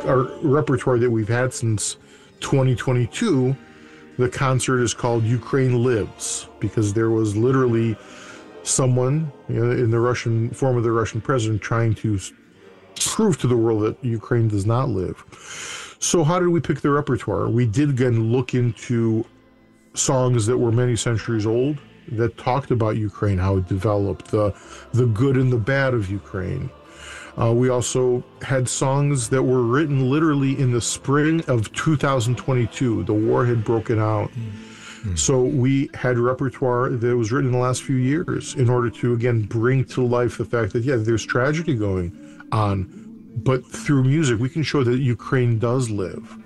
our repertoire that we've had since 2022. The concert is called Ukraine Lives, because there was literally someone, in the Russian form of the Russian president, trying to prove to the world that Ukraine does not live. So how did we pick the repertoire? We did again look into songs that were many centuries old that talked about Ukraine, how it developed, the good and the bad of Ukraine. We also had songs that were written literally in the spring of 2022. The war had broken out. So we had repertoire that was written in the last few years in order to, again, bring to life the fact that, yeah, there's tragedy going on, but through music, we can show that Ukraine does live.